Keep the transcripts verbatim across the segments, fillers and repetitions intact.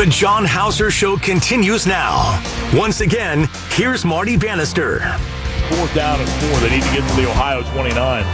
The John Hauser Show continues now. Once again, here's Marty Bannister. Fourth down and four. They need to get to the Ohio twenty-nine.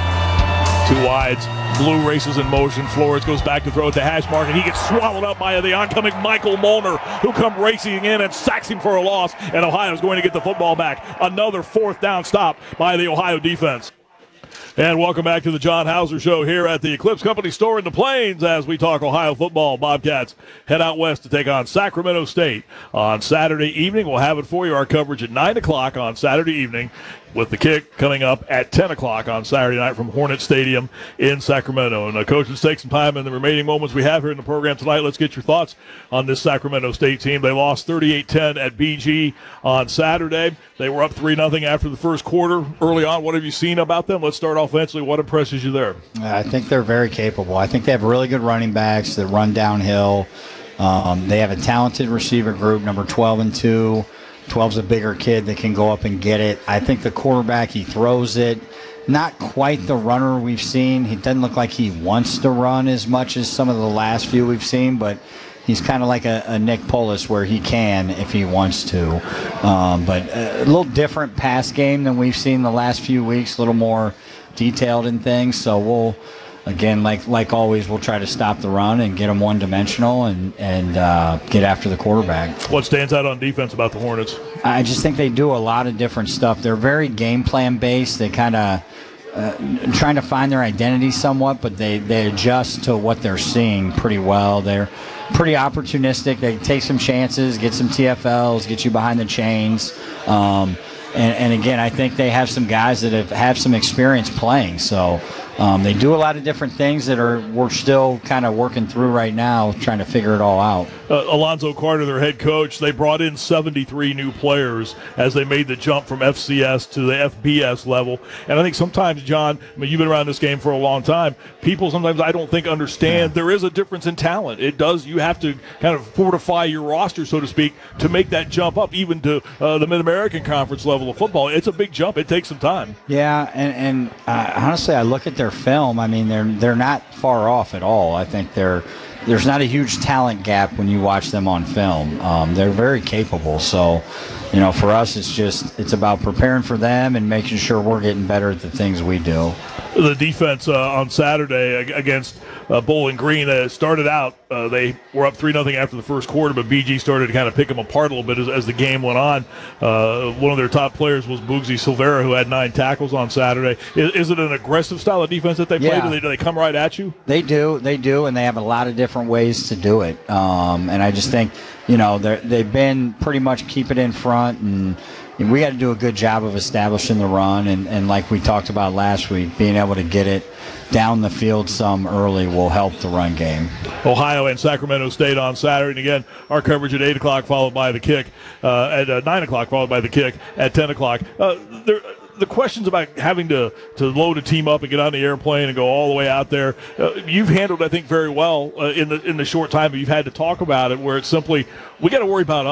Two wides. Blue races in motion. Flores goes back to throw at the hash mark, and he gets swallowed up by the oncoming Michael Molnar, who come racing in and sacks him for a loss, and Ohio's going to get the football back. Another fourth down stop by the Ohio defense. And welcome back to the John Hauser Show here at the Eclipse Company store in the Plains as we talk Ohio football. Bobcats head out west to take on Sacramento State on Saturday evening. We'll have it for you, our coverage at nine o'clock on Saturday evening, with the kick coming up at ten o'clock on Saturday night from Hornet Stadium in Sacramento. And, uh, Coach, let's take some time in the remaining moments we have here in the program tonight. Let's get your thoughts on this Sacramento State team. They lost thirty-eight ten at B G on Saturday. They were up three nothing after the first quarter early on. What have you seen about them? Let's start offensively. What impresses you there? I think they're very capable. I think they have really good running backs that run downhill. Um, they have a talented receiver group, number twelve and two. twelve's a bigger kid that can go up and get it. I think the quarterback, he throws it. Not quite the runner we've seen. He doesn't look like he wants to run as much as some of the last few we've seen, but he's kind of like a, a Nick Polis where he can if he wants to. Um, but a little different pass game than we've seen the last few weeks, a little more detailed in things. So we'll, again, like like always, we'll try to stop the run and get them one-dimensional and, and uh, get after the quarterback. What stands out on defense about the Hornets? I just think they do a lot of different stuff. They're very game plan based. They kind of uh, trying to find their identity somewhat, but they, they adjust to what they're seeing pretty well. They're pretty opportunistic. They take some chances, get some T F Ls, get you behind the chains. Um, and, and again, I think they have some guys that have, have some experience playing. So um, they do a lot of different things that are we're still kind of working through right now, trying to figure it all out. Uh, Alonzo Carter, their head coach, they brought in seventy-three new players as they made the jump from F C S to the F B S level. And I think sometimes, John, I mean, you've been around this game for a long time, people sometimes I don't think understand yeah. there is a difference in talent. It does. You have to kind of fortify your roster, so to speak, to make that jump up even to uh, the Mid-American Conference level of football. It's a big jump. It takes some time. Yeah, and, and uh, honestly, I look at their film. I mean, they're they're not far off at all. I think they're there's not a huge talent gap when you watch them on film. Um, they're very capable. So, you know, for us, it's just it's about preparing for them and making sure we're getting better at the things we do. The defense uh, on Saturday against uh, Bowling Green uh, started out. Uh, they were up three nothing after the first quarter, but B G started to kind of pick them apart a little bit as, as the game went on. Uh, one of their top players was Bugsy Silvera, who had nine tackles on Saturday. Is, is it an aggressive style of defense that they play? Yeah. Do they, do they come right at you? They do. They do, and they have a lot of different ways to do it. Um, and I just think, you know, they've been pretty much keep it in front, and we got to do a good job of establishing the run. And, and like we talked about last week, being able to get it down the field some early will help the run game. Ohio and Sacramento State on Saturday. And again, our coverage at eight o'clock followed by the kick, uh, at uh, nine o'clock followed by the kick at ten o'clock. Uh, there, the questions about having to, to load a team up and get on the airplane and go all the way out there, uh, you've handled, I think, very well uh, in the in the short time that you've had to talk about it, where it's simply, we got to worry about